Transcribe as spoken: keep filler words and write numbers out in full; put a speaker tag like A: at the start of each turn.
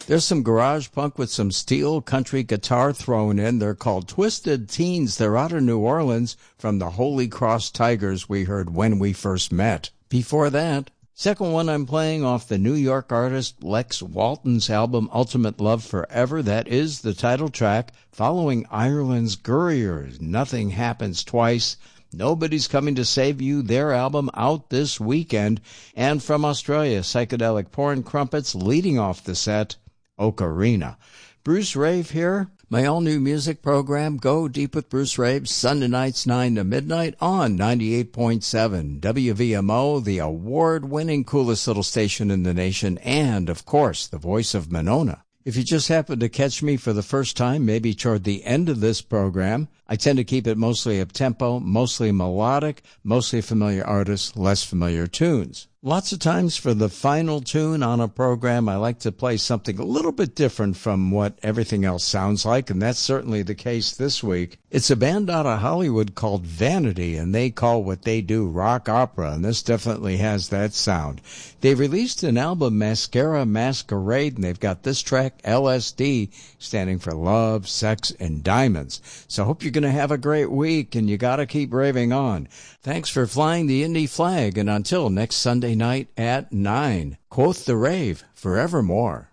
A: There's some garage punk with some steel country guitar thrown in. They're called Twisted Teens. They're out of New Orleans from the Holy Cross Tigers we heard When We First Met. Before that, second one I'm playing off the New York artist Lex Walton's album Ultimate Love Forever. That is the title track, following Ireland's Gurriers, Nothing Happens Twice. Nobody's Coming to Save You, their album out this weekend. And from Australia, Psychedelic Porn Crumpets leading off the set, Ocarina. Bruce Rave here. My all-new music program, Go Deep with Bruce Rave, Sunday nights nine to midnight on ninety-eight point seven W V M O, the award-winning coolest little station in the nation, and, of course, the voice of Monona. If you just happen to catch me for the first time, maybe toward the end of this program, I tend to keep it mostly up-tempo, mostly melodic, mostly familiar artists, less familiar tunes. Lots of times for the final tune on a program, I like to play something a little bit different from what everything else sounds like, and that's certainly the case this week. It's a band out of Hollywood called Vanity, and they call what they do rock opera, and this definitely has that sound. They released an album, Mascara Masquerade, and they've got this track, L S D, standing for Love, Sex, and Diamonds. So I hope you're going to have a great week, and you got to keep raving on. Thanks for flying the indie flag, and until next Sunday night at nine, quoth the rave forevermore.